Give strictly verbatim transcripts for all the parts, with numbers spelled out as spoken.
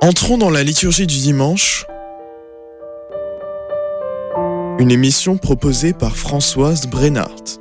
Entrons dans la liturgie du dimanche, une émission proposée par Françoise Brennart.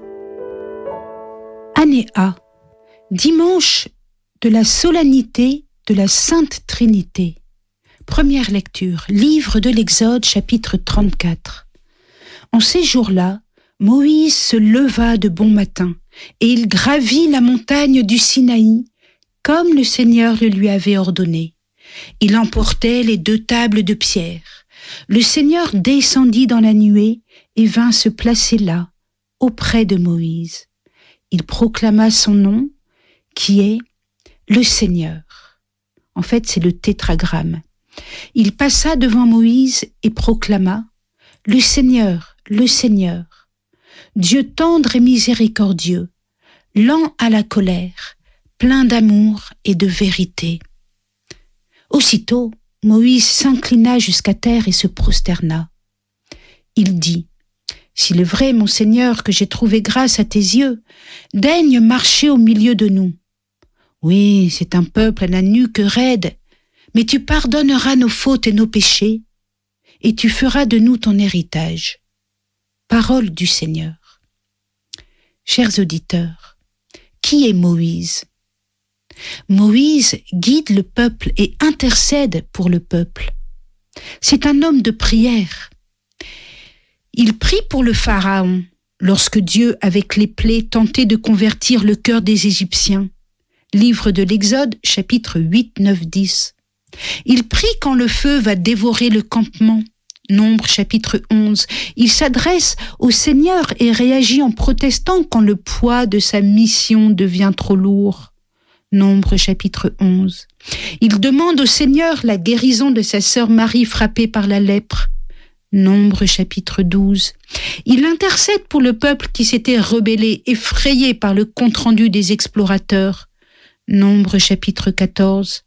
Année A, dimanche de la solennité de la Sainte Trinité. Première lecture, livre de l'Exode, chapitre trente-quatre. En ces jours-là, Moïse se leva de bon matin, et il gravit la montagne du Sinaï, comme le Seigneur le lui avait ordonné. Il emportait les deux tables de pierre. Le Seigneur descendit dans la nuée et vint se placer là, auprès de Moïse. Il proclama son nom, qui est le Seigneur. En fait, c'est le tétragramme. Il passa devant Moïse et proclama « Le Seigneur, le Seigneur, Dieu tendre et miséricordieux, lent à la colère, plein d'amour et de vérité. » Aussitôt, Moïse s'inclina jusqu'à terre et se prosterna. Il dit « S'il est vrai, mon Seigneur, que j'ai trouvé grâce à tes yeux, daigne marcher au milieu de nous. Oui, c'est un peuple à la nuque raide, mais tu pardonneras nos fautes et nos péchés, et tu feras de nous ton héritage. » Parole du Seigneur. Chers auditeurs, qui est Moïse ? Moïse guide le peuple et intercède pour le peuple. C'est un homme de prière. Il prie pour le Pharaon lorsque Dieu, avec les plaies, tentait de convertir le cœur des Égyptiens. Livre de l'Exode, chapitre huit, neuf, dix. Il prie quand le feu va dévorer le campement. Nombre, chapitre onze. Il s'adresse au Seigneur et réagit en protestant quand le poids de sa mission devient trop lourd. Nombre, chapitre onze. Il demande au Seigneur la guérison de sa sœur Marie frappée par la lèpre. Nombre, chapitre douze. Il intercède pour le peuple qui s'était rebellé, effrayé par le compte-rendu des explorateurs. Nombre, chapitre quatorze.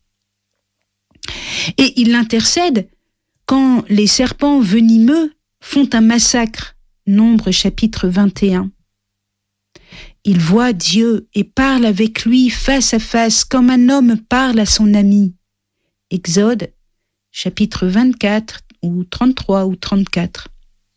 Et il intercède quand les serpents venimeux font un massacre. Nombre, chapitre vingt et un. Il voit Dieu et parle avec lui face à face comme un homme parle à son ami. Exode, chapitre vingt-quatre ou trente-trois ou trente-quatre.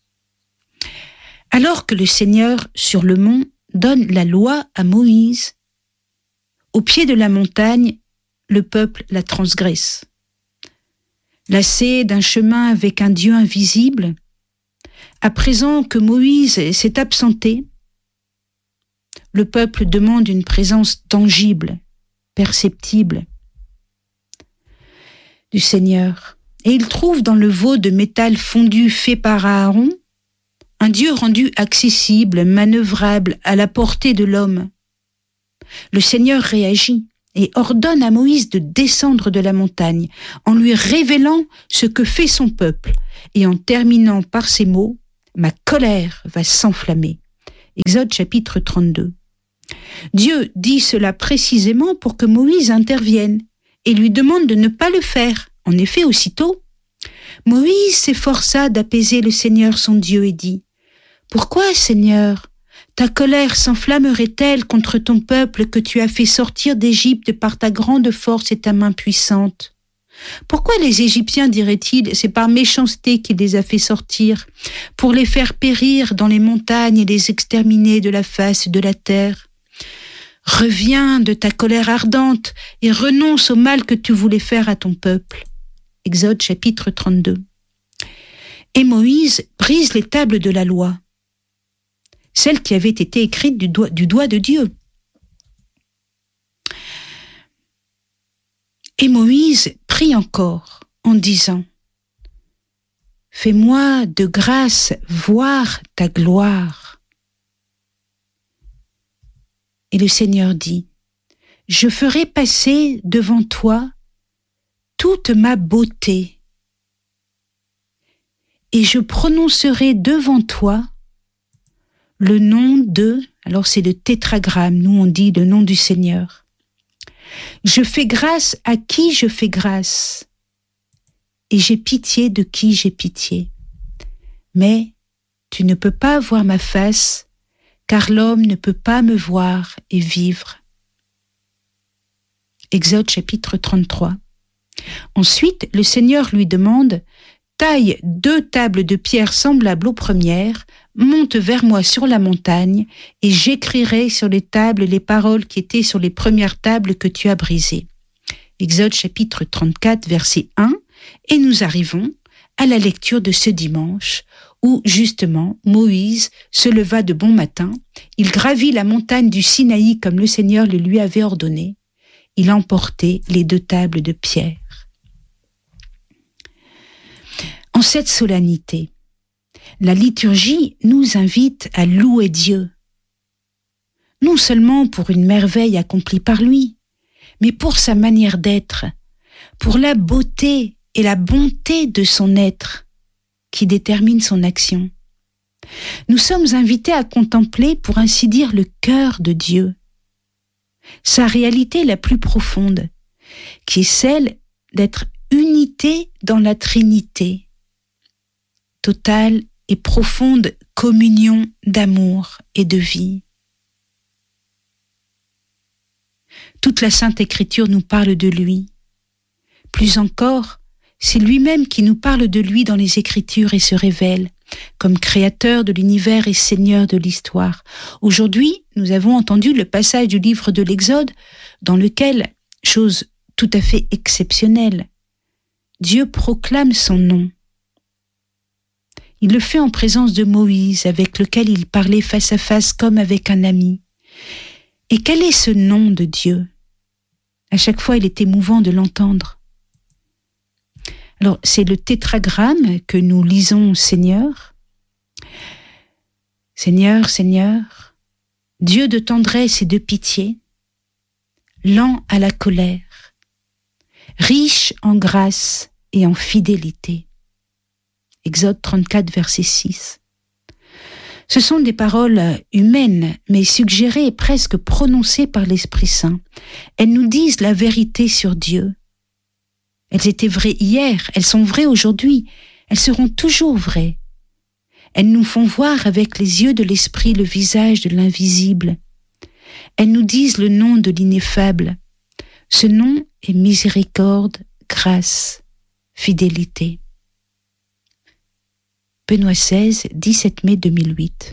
Alors que le Seigneur, sur le mont, donne la loi à Moïse, au pied de la montagne, le peuple la transgresse. Lassé d'un chemin avec un Dieu invisible, à présent que Moïse s'est absenté, le peuple demande une présence tangible, perceptible du Seigneur. Et il trouve dans le veau de métal fondu fait par Aaron un Dieu rendu accessible, manœuvrable, à la portée de l'homme. Le Seigneur réagit et ordonne à Moïse de descendre de la montagne en lui révélant ce que fait son peuple et en terminant par ces mots « Ma colère va s'enflammer ». Exode chapitre trente-deux. Dieu dit cela précisément pour que Moïse intervienne et lui demande de ne pas le faire. En effet, aussitôt, Moïse s'efforça d'apaiser le Seigneur son Dieu et dit « Pourquoi, Seigneur, ta colère s'enflammerait-elle contre ton peuple que tu as fait sortir d'Égypte par ta grande force et ta main puissante ? Pourquoi les Égyptiens, diraient-ils, c'est par méchanceté qu'il les a fait sortir, pour les faire périr dans les montagnes et les exterminer de la face de la terre ? Reviens de ta colère ardente et renonce au mal que tu voulais faire à ton peuple. » Exode chapitre trente-deux. Et Moïse brise les tables de la loi, celles qui avaient été écrites du doigt, du doigt de Dieu. Et Moïse prie encore en disant « Fais-moi de grâce voir ta gloire. » Et le Seigneur dit « Je ferai passer devant toi toute ma beauté, et je prononcerai devant toi le nom de, alors c'est le tétragramme, nous on dit le nom du Seigneur. Je fais grâce à qui je fais grâce, et j'ai pitié de qui j'ai pitié. Mais tu ne peux pas voir ma face, car l'homme ne peut pas me voir et vivre. Exode chapitre trente-trois. Ensuite, le Seigneur lui demande « Taille deux tables de pierre semblables aux premières, monte vers moi sur la montagne, et j'écrirai sur les tables les paroles qui étaient sur les premières tables que tu as brisées. » Exode chapitre trente-quatre, verset un, et nous arrivons à la lecture de ce dimanche, où justement Moïse se leva de bon matin, il gravit la montagne du Sinaï comme le Seigneur le lui avait ordonné, il emportait les deux tables de pierre. En cette solennité, la liturgie nous invite à louer Dieu, non seulement pour une merveille accomplie par lui, mais pour sa manière d'être, pour la beauté et la bonté de son être qui détermine son action. Nous sommes invités à contempler, pour ainsi dire, le cœur de Dieu, sa réalité la plus profonde, qui est celle d'être unité dans la Trinité, totale et profonde communion d'amour et de vie. Toute la Sainte Écriture nous parle de lui. Plus encore, c'est lui-même qui nous parle de lui dans les Écritures et se révèle comme créateur de l'univers et seigneur de l'histoire. Aujourd'hui, nous avons entendu le passage du livre de l'Exode dans lequel, chose tout à fait exceptionnelle, Dieu proclame son nom. Il le fait en présence de Moïse, avec lequel il parlait face à face comme avec un ami. Et quel est ce nom de Dieu ? À chaque fois, il est émouvant de l'entendre. Alors, c'est le tétragramme que nous lisons, Seigneur. Seigneur, Seigneur, Dieu de tendresse et de pitié, lent à la colère, riche en grâce et en fidélité. Exode trente-quatre, verset six. Ce sont des paroles humaines, mais suggérées et presque prononcées par l'Esprit Saint. Elles nous disent la vérité sur Dieu. Elles étaient vraies hier, elles sont vraies aujourd'hui, elles seront toujours vraies. Elles nous font voir avec les yeux de l'Esprit le visage de l'invisible. Elles nous disent le nom de l'ineffable. Ce nom est miséricorde, grâce, fidélité. Benoît seize, dix-sept mai deux mille huit.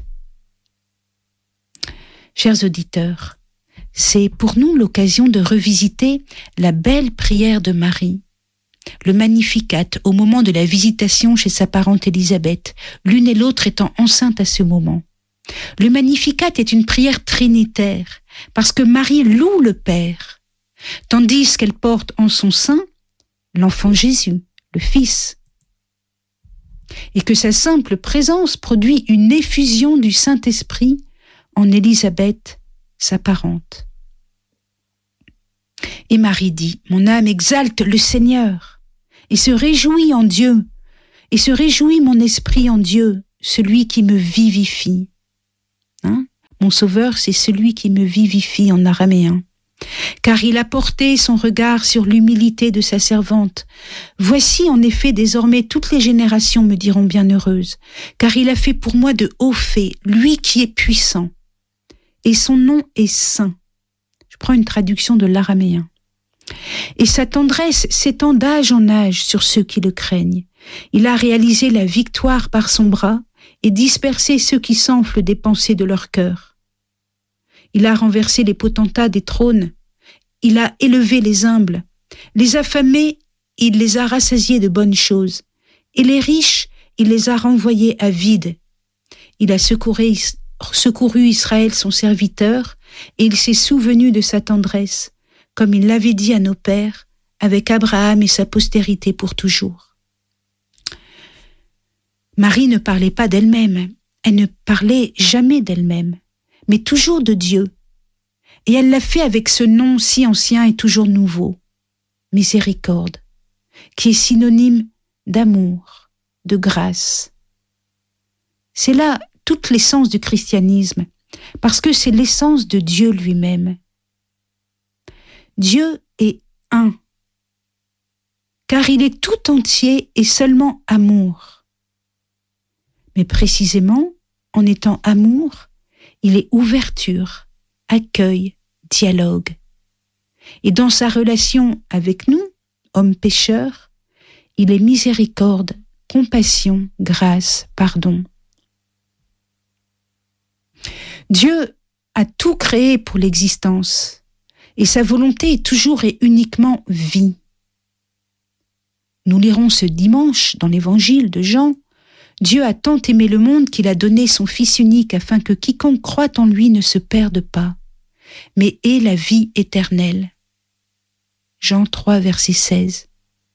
Chers auditeurs, c'est pour nous l'occasion de revisiter la belle prière de Marie, le Magnificat au moment de la visitation chez sa parente Élisabeth, l'une et l'autre étant enceintes à ce moment. Le Magnificat est une prière trinitaire, parce que Marie loue le Père, tandis qu'elle porte en son sein l'enfant Jésus, le Fils, et que sa simple présence produit une effusion du Saint-Esprit en Élisabeth, sa parente. Et Marie dit, « Mon âme exalte le Seigneur, et se réjouit en Dieu, et se réjouit mon esprit en Dieu, celui qui me vivifie. » Hein? Mon Sauveur, c'est celui qui me vivifie en araméen. Car il a porté son regard sur l'humilité de sa servante. Voici en effet désormais toutes les générations me diront bienheureuse, car il a fait pour moi de hauts faits, lui qui est puissant. Et son nom est saint. Je prends une traduction de l'araméen. Et sa tendresse s'étend d'âge en âge sur ceux qui le craignent. Il a réalisé la victoire par son bras et dispersé ceux qui s'enflent des pensées de leur cœur. Il a renversé les potentats des trônes, il a élevé les humbles, les affamés, il les a rassasiés de bonnes choses, et les riches, il les a renvoyés à vide. Il a secouru, secouru Israël son serviteur, et il s'est souvenu de sa tendresse, comme il l'avait dit à nos pères, avec Abraham et sa postérité pour toujours. Marie ne parlait pas d'elle-même, elle ne parlait jamais d'elle-même, mais toujours de Dieu. Et elle l'a fait avec ce nom si ancien et toujours nouveau, miséricorde, qui est synonyme d'amour, de grâce. C'est là toute l'essence du christianisme, parce que c'est l'essence de Dieu lui-même. Dieu est un, car il est tout entier et seulement amour. Mais précisément, en étant amour, il est ouverture, accueil, dialogue. Et dans sa relation avec nous, homme pécheur, il est miséricorde, compassion, grâce, pardon. Dieu a tout créé pour l'existence, et sa volonté est toujours et uniquement vie. Nous lirons ce dimanche dans l'évangile de Jean, Dieu a tant aimé le monde qu'il a donné son Fils unique afin que quiconque croit en lui ne se perde pas, mais ait la vie éternelle. Jean trois, verset seize.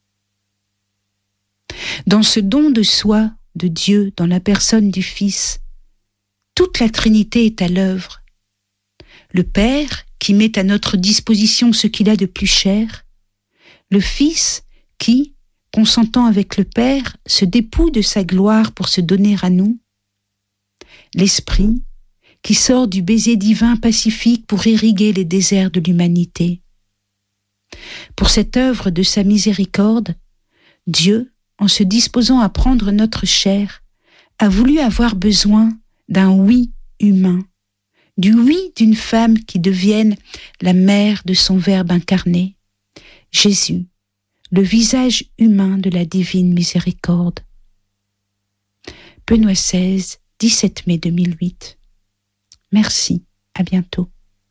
Dans ce don de soi de Dieu, dans la personne du Fils, toute la Trinité est à l'œuvre. Le Père, qui met à notre disposition ce qu'il a de plus cher, le Fils, qui, consentant avec le Père, se dépouille de sa gloire pour se donner à nous, l'Esprit, qui sort du baiser divin pacifique pour irriguer les déserts de l'humanité. Pour cette œuvre de sa miséricorde, Dieu, en se disposant à prendre notre chair, a voulu avoir besoin d'un oui humain, du oui d'une femme qui devienne la mère de son Verbe incarné, Jésus, le visage humain de la divine miséricorde. Benoît seize, dix-sept mai deux mille huit. Merci, à bientôt.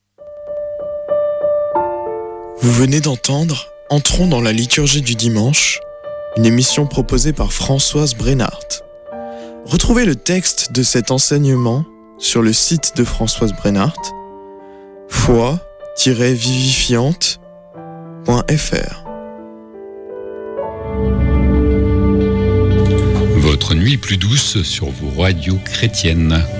Vous venez d'entendre Entrons dans la liturgie du dimanche, une émission proposée par Françoise Brennart. Retrouvez le texte de cet enseignement sur le site de Françoise Brennart, foi tiret vivifiante point f r. Votre nuit plus douce sur vos radios chrétiennes.